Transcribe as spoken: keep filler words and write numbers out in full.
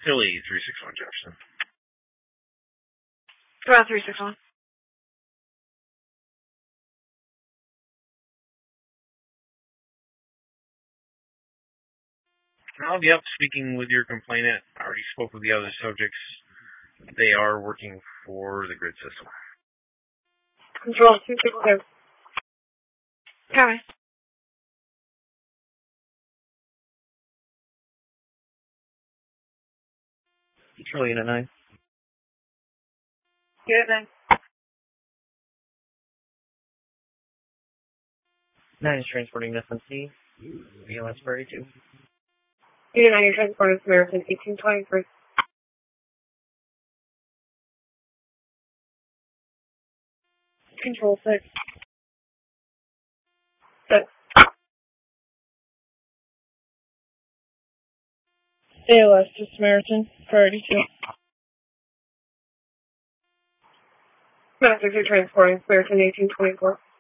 Philly, three six one Jefferson. About three six one. Oh, yep, speaking with your complainant, I already spoke with the other subjects. They are working for the grid system. Control two six two. Copy. Control unit nine. Unit nine. Nine is transporting F M C. V L S Prairie two. Unit nine, you're transporting Samaritan eighteen twenty-three. Control six. Six. A L S to Samaritan, priority two. Master, you're transporting Samaritan eighteen twenty-four.